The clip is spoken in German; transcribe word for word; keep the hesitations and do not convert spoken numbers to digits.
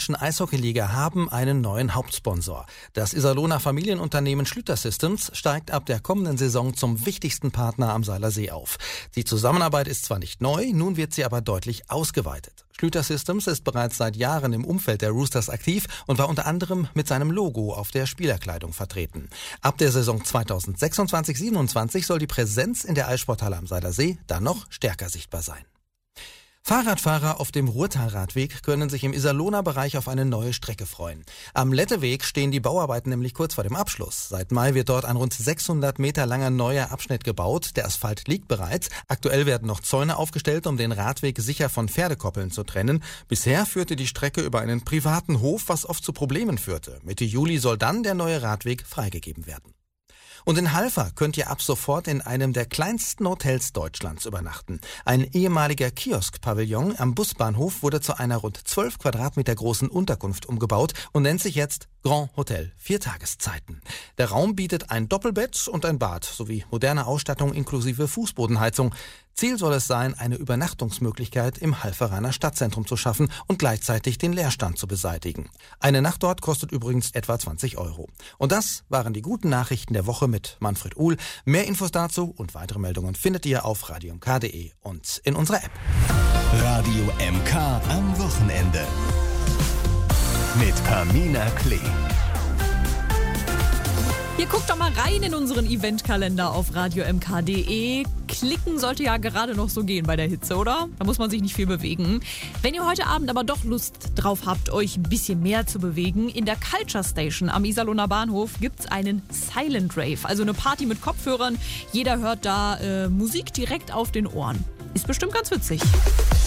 Deutschen Eishockeyliga haben einen neuen Hauptsponsor. Das Iserlohner Familienunternehmen Schlüter Systems steigt ab der kommenden Saison zum wichtigsten Partner am Seiler See auf. Die Zusammenarbeit ist zwar nicht neu, nun wird sie aber deutlich ausgeweitet. Schlüter Systems ist bereits seit Jahren im Umfeld der Roosters aktiv und war unter anderem mit seinem Logo auf der Spielerkleidung vertreten. Ab der Saison zweitausendsechsundzwanzig siebenundzwanzig soll die Präsenz in der Eissporthalle am Seiler See dann noch stärker sichtbar sein. Fahrradfahrer auf dem Ruhrtalradweg können sich im Iserlohner Bereich auf eine neue Strecke freuen. Am Letteweg stehen die Bauarbeiten nämlich kurz vor dem Abschluss. Seit Mai wird dort ein rund sechshundert Meter langer neuer Abschnitt gebaut. Der Asphalt liegt bereits. Aktuell werden noch Zäune aufgestellt, um den Radweg sicher von Pferdekoppeln zu trennen. Bisher führte die Strecke über einen privaten Hof, was oft zu Problemen führte. Mitte Juli soll dann der neue Radweg freigegeben werden. Und in Halver könnt ihr ab sofort in einem der kleinsten Hotels Deutschlands übernachten. Ein ehemaliger Kiosk-Pavillon am Busbahnhof wurde zu einer rund zwölf Quadratmeter großen Unterkunft umgebaut und nennt sich jetzt Grand Hotel vier Tageszeiten. Der Raum bietet ein Doppelbett und ein Bad sowie moderne Ausstattung inklusive Fußbodenheizung. Ziel soll es sein, eine Übernachtungsmöglichkeit im Halveraner Stadtzentrum zu schaffen und gleichzeitig den Leerstand zu beseitigen. Eine Nacht dort kostet übrigens etwa zwanzig Euro. Und das waren die guten Nachrichten der Woche mit Manfred Uhl. Mehr Infos dazu und weitere Meldungen findet ihr auf radio m k punkt d e und in unserer App. Radio M K am Wochenende mit Pamina Klee. Ihr guckt doch mal rein in unseren Eventkalender auf radio m k punkt d e. Klicken sollte ja gerade noch so gehen bei der Hitze, oder? Da muss man sich nicht viel bewegen. Wenn ihr heute Abend aber doch Lust drauf habt, euch ein bisschen mehr zu bewegen, in der Culture Station am Iserlohner Bahnhof gibt's einen Silent Rave, also eine Party mit Kopfhörern. Jeder hört da äh, Musik direkt auf den Ohren. Ist bestimmt ganz witzig.